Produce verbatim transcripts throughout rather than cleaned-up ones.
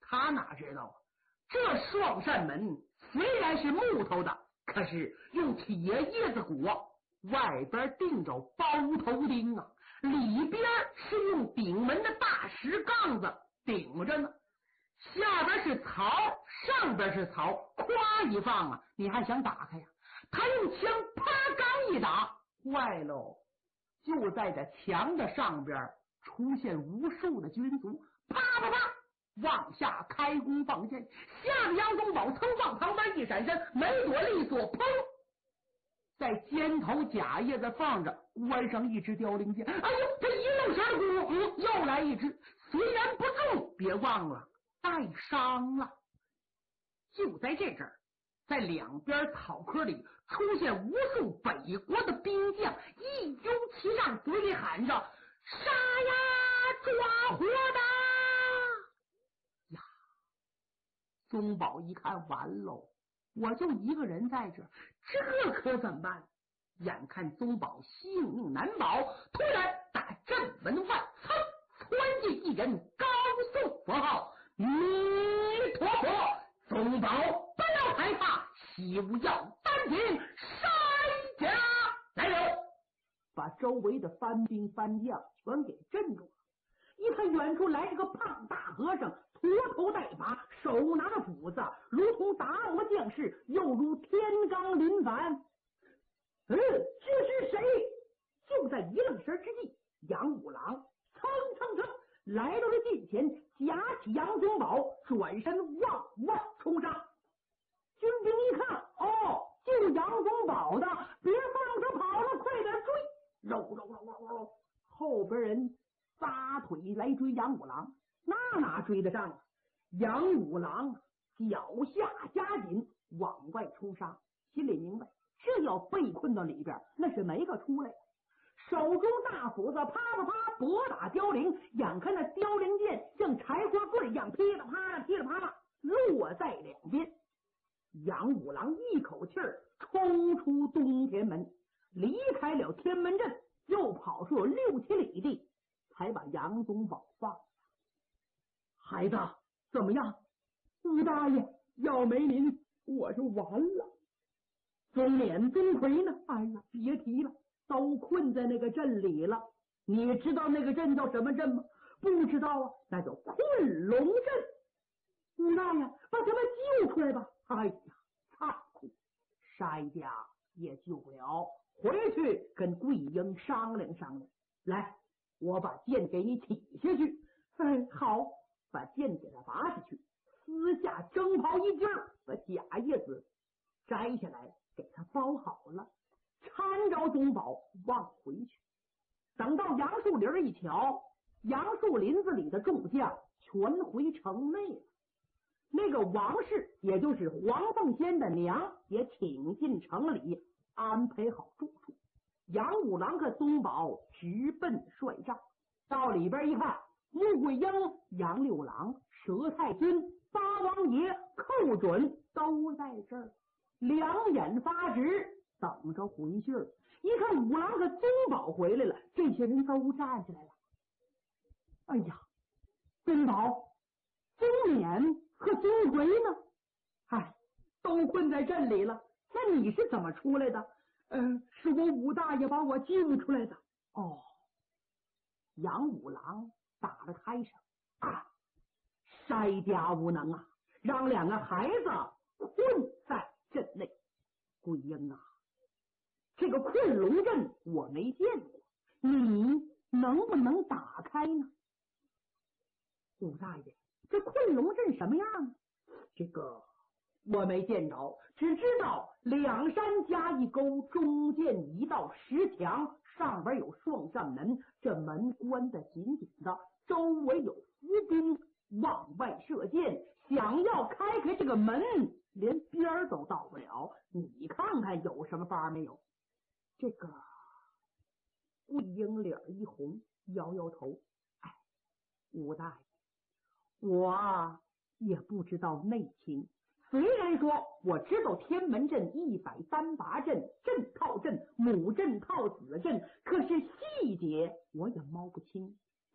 他哪知道啊？这双扇门虽然是木头的，可是用铁叶子裹，外边钉着包头钉啊，里边是用顶门的大石杠子顶着呢。下边是槽，上边是槽，夸一放啊，你还想打开呀？他用枪啪刚一打，坏喽！就在这墙的上边出现无数的军卒，啪啪啪往下开弓放箭，吓得杨宗保曾往旁边一闪身，没躲利索，砰，在肩头假叶子放着，关上一支凋零箭。哎呦，这一愣神的功夫，嗯，又来一支，虽然不中，别忘了带伤了。就在这阵儿，在两边草窠里出现无数北国的兵将，一拥其上，嘴里喊着杀呀，抓活的呀！宗保一看，完喽，我就一个人在这，这可怎么办？眼看宗保性命难保，突然打正门外噌窜进一人，高颂佛号弥陀佛。宗保不要害怕，休要单凭杀家来了，把周围的番兵番将全给镇住了。一看远处来这个胖大和尚，驼头带把，手拿着斧子，如同达摩将士，又如天罡临凡。嗯，这是谁？就在一愣神之际，杨五郎蹭蹭蹭来到了近前，夹起杨宗保，转身往外冲杀。军兵一看，哦，就杨宗保的，别放着跑了，快点追！肉肉肉肉肉，后边人撒腿来追杨五郎，那哪追得上啊？杨五郎脚下加紧往外冲杀，心里明白，这要被困到里边，那是没个出来。手中大斧子啪啪啪拨打凋零，眼看那凋零箭像柴火棍一样噼里啪啦噼里啪啦落在两边。杨五郎一口气儿冲出东天门，离开了天门阵，又跑出六七里地，才把杨宗保放下。孩子怎么样？吴大爷，要没您我就完了。宗冕宗魁呢？哎呀，别提了，都困在那个阵里了。你知道那个阵叫什么阵吗？不知道啊，那叫困龙阵。吴大爷，把他们救出来吧。哎呀，残酷，筛家也救不了，回去跟桂英商量商量。来，我把剑给你起下去。哎，好，把剑给他拔下去，私下征袍一件，把假叶子摘下来给他包好了，搀着宗保往回去。等到杨树林一瞧，杨树林子里的众将全回城内了。那个王氏，也就是黄凤仙的娘，也请进城里，安排好住处。杨五郎和宗保直奔帅帐，到里边一看，穆桂英、杨六郎、佘太君、八王爷、寇准都在这儿，两眼发直，等着回信儿。一看五郎和宗保回来了，这些人都站起来了。哎呀，宗保、宗冕和宗魁呢？哎，都困在阵里了。那你是怎么出来的？嗯、呃，是我武大爷把我救出来的。哦，杨五郎打了开声啊，筛家无能啊，让两个孩子困在阵内。桂英啊，这个困龙阵我没见过，你能不能打开呢？武大爷，这困龙阵什么样呢？这个我没见着，只知道两山加一沟，中间一道石墙，上边有双扇门，这门关得紧紧的，周围有伏兵往外射箭，想要开开这个门，连边儿都到不了。你看看有什么法没有？这个桂英脸一红，摇摇头。哎，武大爷，我啊也不知道内情。虽然说我知道天门阵、一百三八阵、阵套阵、母阵套子阵，可是细节我也摸不清。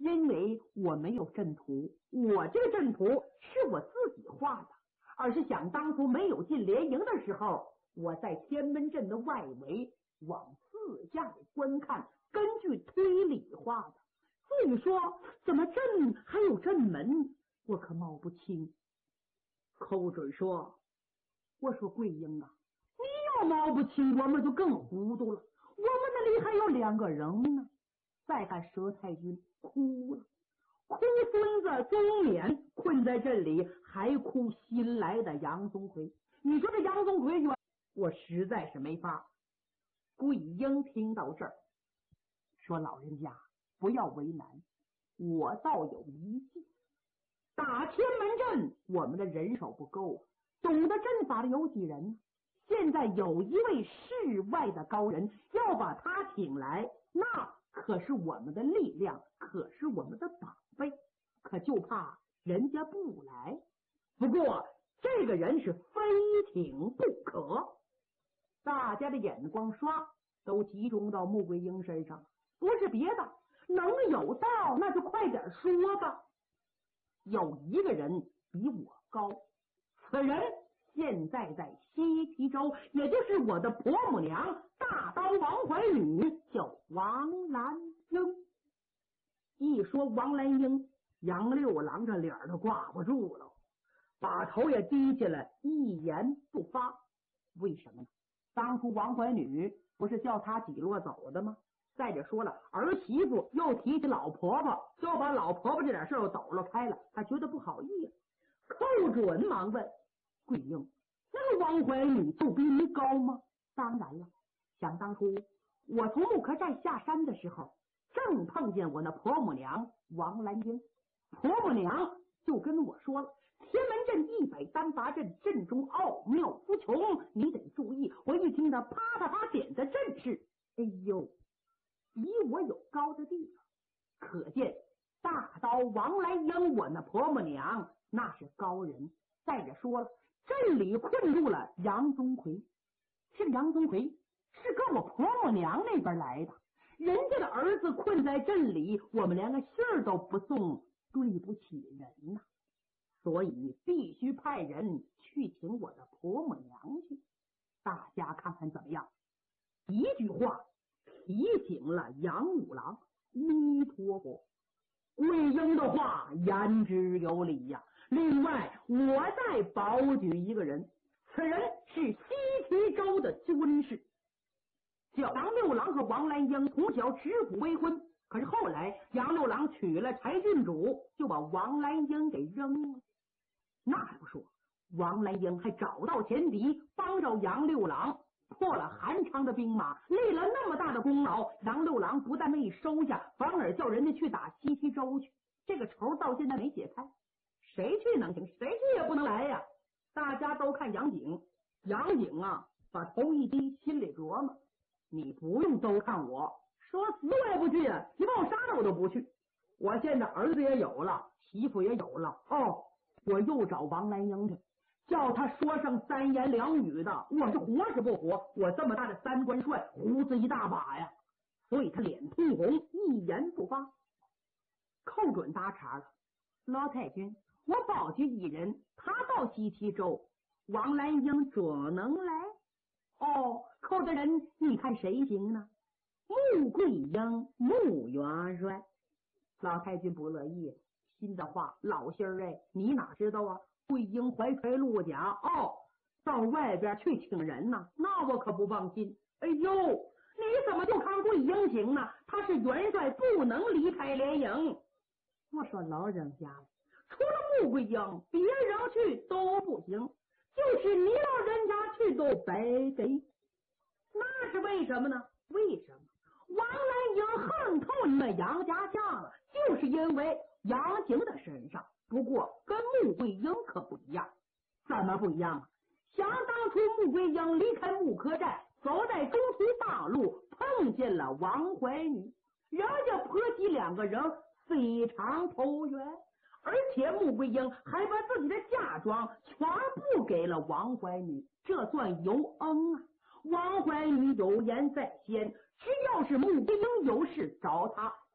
因为我没有阵图，我这个阵图是我自己画的，而是想当初没有进联营的时候，我在天门阵的外围往四下里观看，根据推理画的。至于说怎么阵还有阵门，我可冒不清。寇准说：“我说桂英啊，你要冒不清，我们就更糊涂了。我们那里还有两个人呢。”再看佘太君哭了，哭孙子中年困在这里，还哭新来的杨宗奎。你说这杨宗奎冤，我实在是没法。桂英听到这儿，说：“老人家不要为难，我倒有一计。打天门阵，我们的人手不够，懂得阵法的有几人？现在有一位世外的高人，要把他请来，那可是我们的力量，可是我们的宝贝，可就怕人家不来。不过这个人是非请不可。”大家的眼光刷都集中到穆桂英身上，不是别的，能有道那就快点说吧。有一个人比我高，此人现在在西皮州，也就是我的婆母娘大刀王怀女，叫王兰英。一说王兰英，杨六郎这脸都挂不住了，把头也低下来，一言不发。为什么呢？当初王怀女不是叫他几落走的吗？再者说了，儿媳妇又提起老婆婆，就把老婆婆这点事又抖了开了，他觉得不好意思。寇准忙问：“桂英，那个王怀女就比你高吗？”当然了，想当初我从木柯寨下山的时候，正碰见我那婆母娘王兰英，婆母娘就跟我说了，天门阵一百单八阵，阵中奥妙无穷，你得注意。我一听他啪啪啪点的阵势，哎呦，比我有高的地方，可见大刀王兰英我那婆母娘那是高人。再者说了，阵里困住了杨宗奎，这个杨宗奎是跟我婆母娘那边来的，人家的儿子困在阵里，我们连个信儿都不送，对不起人呐、啊，所以必须派人去请我的婆母娘去。大家看看怎么样？一句话提醒了杨五郎。弥陀佛，桂英的话言之有理呀、啊。另外，我再保举一个人，此人是西岐州的军士，叫杨六郎和王兰英从小指腹为婚，可是后来杨六郎娶了柴郡主，就把王兰英给扔了。那还不说，王兰英还找到前敌，帮着杨六郎破了韩昌的兵马，立了那么大的功劳。杨六郎不但没收下，反而叫人家去打西岐州去，这个仇到现在没解开。谁去能行，谁去也不能来呀。大家都看杨景，杨景啊，把头一低，心里琢磨：你不用都看我，说死我也不去啊，你把我杀了我都不去。我现在儿子也有了，媳妇也有了，哦，我又找王兰英去，叫他说上三言两语的，我是活是不活？我这么大的三官帅，胡子一大把呀。所以他脸通红，一言不发。寇准搭茬了：老太君，我保举一人，他到西岐州，王兰英准能来。哦，寇大人，你看谁行呢？穆桂英，穆元帅。老太君不乐意，心的话，老心儿哎，你哪知道啊？桂英怀揣鹿甲，哦，到外边去请人呢，那我可不放心。哎呦，你怎么就看桂英行呢？他是元帅，不能离开连营。我说老人家，除了穆桂英，别人去都不行，就是你老人家去都白给。那是为什么呢？为什么？王兰英恨透你们杨家将了，就是因为杨景的身上。不过跟穆桂英可不一样。怎么不一样啊？想当初穆桂英离开木柯寨，走在中途大路，碰见了王怀女，人家婆媳两个人非常投缘，而且穆桂英还把自己的嫁妆全部给了王怀女，这算有恩啊。王怀女有言在先，只要是穆桂英有事找他，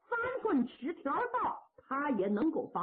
三寸尺条道，他也能够防。